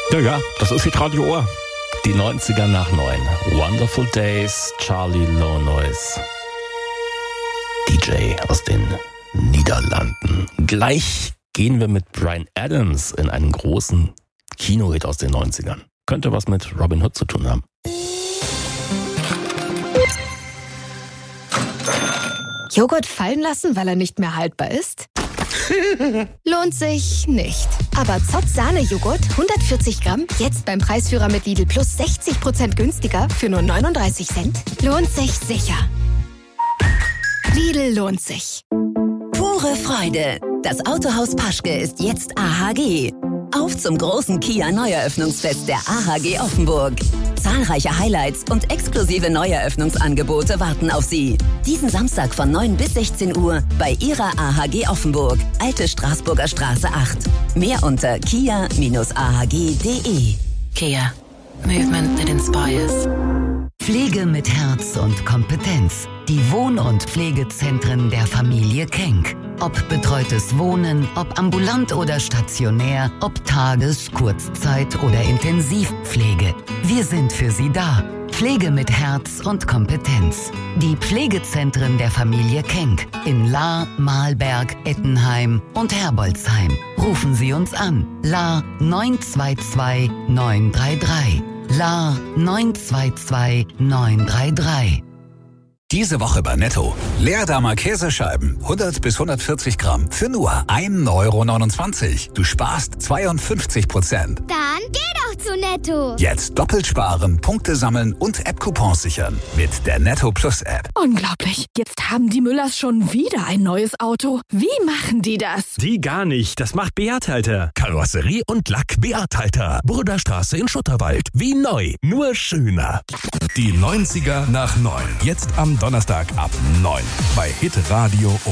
Ja, das ist Hitradio Ohr. Die 90er nach 9. Wonderful Days, Charlie Low Noise. DJ aus den Niederlanden. Gleich gehen wir mit Bryan Adams in einen großen Kinohit aus den 90ern. Könnte was mit Robin Hood zu tun haben. Joghurt fallen lassen, weil er nicht mehr haltbar ist? Lohnt sich nicht. Aber Zott Sahne-Joghurt, 140 Gramm, jetzt beim Preisführer mit Lidl Plus 60% günstiger für nur 39 Cent. Lohnt sich sicher. Lidl lohnt sich. Pure Freude. Das Autohaus Paschke ist jetzt AHG. Auf zum großen Kia Neueröffnungsfest der AHG Offenburg. Zahlreiche Highlights und exklusive Neueröffnungsangebote warten auf Sie. Diesen Samstag von 9 bis 16 Uhr bei Ihrer AHG Offenburg, Alte Straßburger Straße 8. Mehr unter kia-ahg.de. Kia. Movement that inspires. Pflege mit Herz und Kompetenz. Die Wohn- und Pflegezentren der Familie Kenck. Ob betreutes Wohnen, ob ambulant oder stationär, ob Tages-, Kurzzeit- oder Intensivpflege. Wir sind für Sie da. Pflege mit Herz und Kompetenz. Die Pflegezentren der Familie Kenck in Lahr, Mahlberg, Ettenheim und Herbolzheim. Rufen Sie uns an. Lahr 922 933. Lahr 922 933. Diese Woche bei Netto. Leerdammer Käsescheiben, 100 bis 140 Gramm, für nur 1,29 €. Du sparst 52%. Dann geh doch zu Netto. Jetzt doppelt sparen, Punkte sammeln und App-Coupons sichern. Mit der Netto Plus App. Unglaublich. Jetzt haben die Müllers schon wieder ein neues Auto. Wie machen die das? Die gar nicht. Das macht Beat Halter. Karosserie und Lack Beat Halter. Burderstraße in Schutterwald. Wie neu, nur schöner. Die 90er nach 9. Jetzt am Donnerstag ab 9 bei Hitradio Ohr.